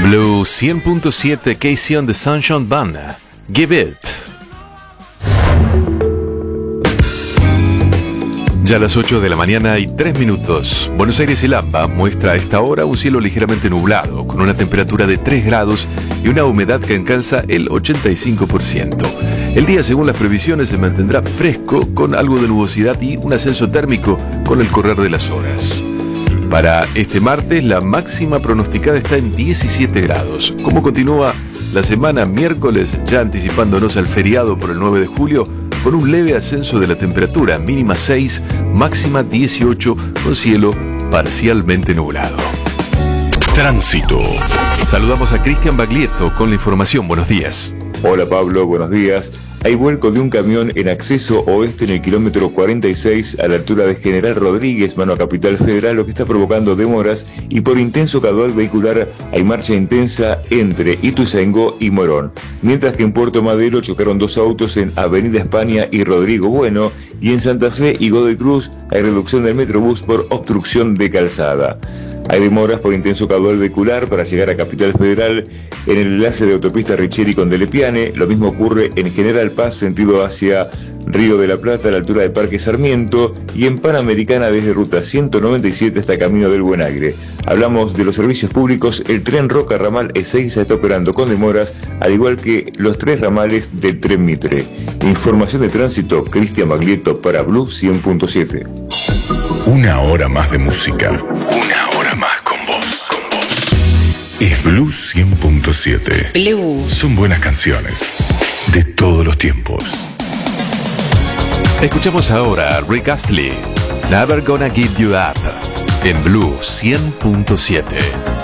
Blue 100.7, Casey on the Sunshine Band. Give It. Ya a las 8 de la mañana y 3 minutos. Buenos Aires y Lampa muestra a esta hora un cielo ligeramente nublado, con una temperatura de 3 grados y una humedad que alcanza el 85%. El día, según las previsiones, se mantendrá fresco, con algo de nubosidad y un ascenso térmico con el correr de las horas. Para este martes, la máxima pronosticada está en 17 grados. ¿Cómo continúa la semana? Miércoles, ya anticipándonos al feriado por el 9 de julio, con un leve ascenso de la temperatura, mínima 6, máxima 18, con cielo parcialmente nublado. Tránsito. Saludamos a Cristian Baglietto con la información. Buenos días. Hola Pablo, buenos días. Hay vuelco de un camión en acceso oeste en el kilómetro 46 a la altura de General Rodríguez, mano a Capital Federal, lo que está provocando demoras, y por intenso caudal vehicular hay marcha intensa entre Ituzaingó y Morón. Mientras que en Puerto Madero chocaron dos autos en Avenida España y Rodrigo Bueno, y en Santa Fe y Godoy Cruz hay reducción del Metrobús por obstrucción de calzada. Hay demoras por intenso caudal vehicular para llegar a Capital Federal en el enlace de autopista Richeri con Delepiane. Lo mismo ocurre en General Paz, sentido hacia Río de la Plata, a la altura de Parque Sarmiento, y en Panamericana desde Ruta 197 hasta Camino del Buenagre. Hablamos de los servicios públicos. El tren Roca Ramal Ezeiza está operando con demoras, al igual que los 3 ramales del tren Mitre. Información de tránsito, Cristian Baglietto para Blue 100.7. Una hora más de música. Una hora más con vos. Es Blue 100.7. Blue. Son buenas canciones de todos los tiempos. Escuchamos ahora a Rick Astley, Never Gonna Give You Up, en Blue 100.7.